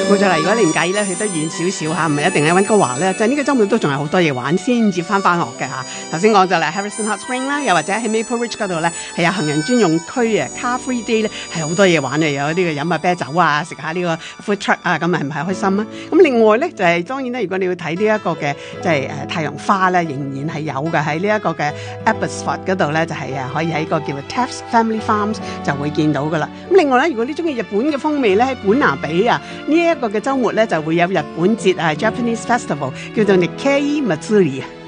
冇錯啦，如果你唔介意咧，去得遠少少嚇，唔係一定喺溫哥華咧，就呢個週末都仲有好多嘢玩先至翻學嘅嚇。頭先講就嚟 Harrison Hot Spring 啦，又或者喺 Maple Ridge 嗰度咧係有行人專用區啊 Car Free Day 咧係好多嘢玩嘅，有呢個飲下啤酒啊，食下呢個 food truck 啊，咁係唔係開心啊？咁另外咧就係當然咧，如果你要睇呢一個嘅即係太陽花咧，仍然係有嘅喺呢一個嘅 Abbotsford 嗰度咧，就係可以喺個叫做 Taft's Family Farms 就會見到噶啦。咁另外咧，如果你中意日本嘅風味咧，喺本拿比啊呢一個嘅週末咧就會有日本節啊 Japanese Festival 叫做 Nikkei Matsuri 啊。